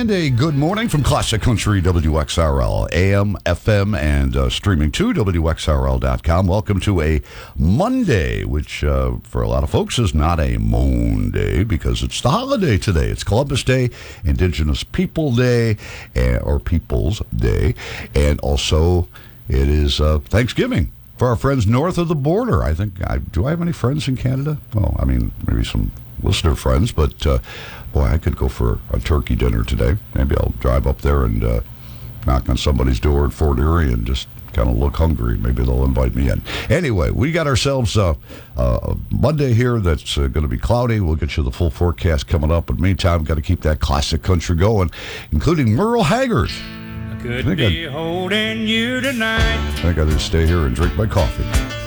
a good morning from Classic Country WXRL, AM, FM, and streaming to WXRL.com. Welcome to a Monday, which for a lot of folks is not a Monday because it's the holiday today. It's Columbus Day, Indigenous People Day, or People's Day, and also it is Thanksgiving for our friends north of the border. Do I have any friends in Canada? Well, I mean, maybe some listener friends, but boy, I could go for a turkey dinner today. Maybe I'll drive up there and knock on somebody's door at Fort Erie and just kind of look hungry. Maybe they'll invite me in. Anyway, we got ourselves a Monday here that's going to be cloudy. We'll get you the full forecast coming up. But meantime, got to keep that classic country going, including Merle Haggard. Could be holding you tonight. I think I'll just stay here and drink my coffee.